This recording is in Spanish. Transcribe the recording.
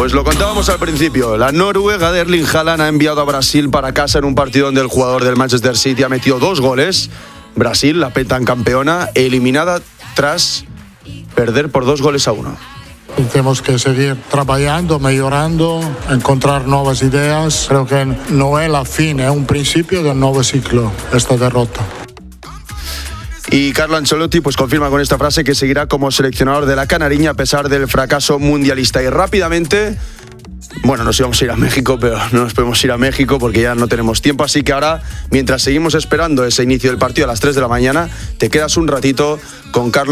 Pues lo contábamos al principio, la noruega de Erling Haaland ha enviado a Brasil para casa en un partido donde el jugador del Manchester City ha metido 2 goles. Brasil, la pentacampeona, eliminada tras perder por 2-1. Tenemos que seguir trabajando, mejorando, encontrar nuevas ideas. Creo que no es la fin, es un principio de un nuevo ciclo, esta derrota. Y Carlo Ancelotti pues confirma con esta frase que seguirá como seleccionador de la Canariña a pesar del fracaso mundialista. Y rápidamente, bueno, nos íbamos a ir a México, pero no nos podemos ir a México porque ya no tenemos tiempo. Así que ahora, mientras seguimos esperando ese inicio del partido a las 3 de la mañana, te quedas un ratito con Carlos.